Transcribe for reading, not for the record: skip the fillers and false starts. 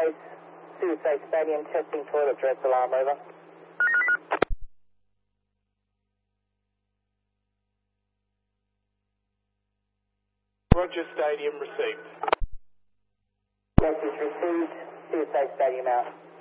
base, Suicide Stadium, testing toilet direct alarm, over. Roger, Stadium received. Message received, Suicide Stadium out.